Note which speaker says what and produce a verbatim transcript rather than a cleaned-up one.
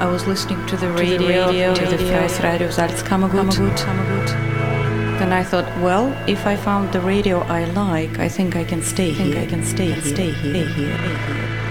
Speaker 1: I was listening to the radio, to the, radio, to the first radio Salzkammergut. Then I thought, well, if I found the radio I like, I think I can stay here. I think I can stay here. Stay here. Stay here.